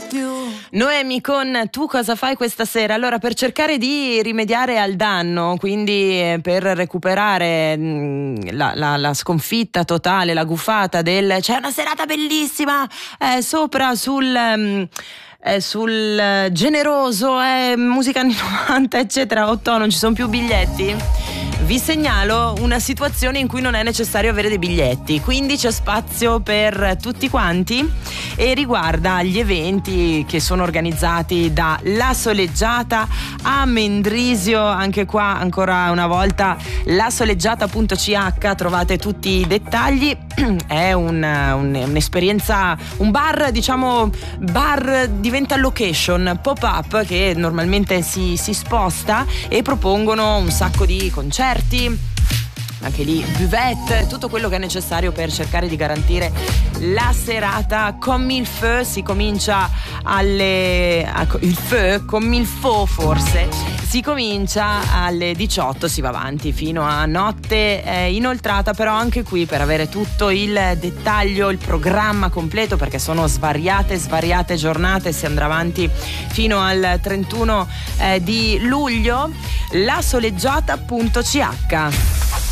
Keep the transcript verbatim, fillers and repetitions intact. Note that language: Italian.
Noemi con Tu cosa fai questa sera? Allora, per cercare di rimediare al danno, quindi per recuperare mh, la, la, la sconfitta totale, la gufata del c'è una serata bellissima eh, sopra sul... Mh, Eh, sul eh, generoso, eh, musica anni novanta eccetera, otto non ci sono più biglietti, vi segnalo una situazione in cui non è necessario avere dei biglietti, quindi c'è spazio per tutti quanti e riguarda gli eventi che sono organizzati da La Soleggiata a Mendrisio. Anche qua ancora una volta lasoleggiata punto c h, trovate tutti i dettagli. È un, un, un'esperienza, un bar, diciamo bar diventa location pop-up che normalmente si, si sposta e propongono un sacco di concerti, anche lì buvette, tutto quello che è necessario per cercare di garantire la serata. Con mille feu si comincia alle a, il feu con mille feu forse si comincia alle diciotto, si va avanti fino a notte eh, inoltrata, però anche qui per avere tutto il dettaglio, il programma completo, perché sono svariate svariate giornate, si andrà avanti fino al trentuno eh, di luglio, lasoleggiata punto c h.